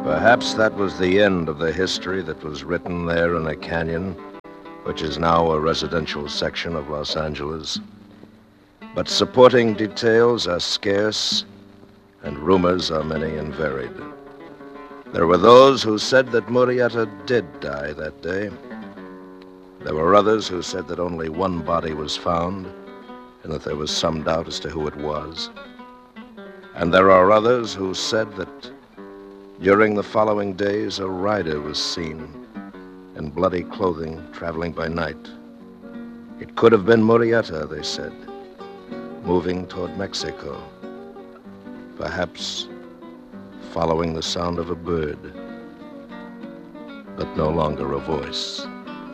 Perhaps that was the end of the history that was written there in a canyon, which is now a residential section of Los Angeles. But supporting details are scarce, and rumors are many and varied. There were those who said that Murrieta did die that day. There were others who said that only one body was found, and that there was some doubt as to who it was. And there are others who said that during the following days, a rider was seen in bloody clothing traveling by night. It could have been Murrieta, they said, moving toward Mexico, perhaps following the sound of a bird, but no longer a voice.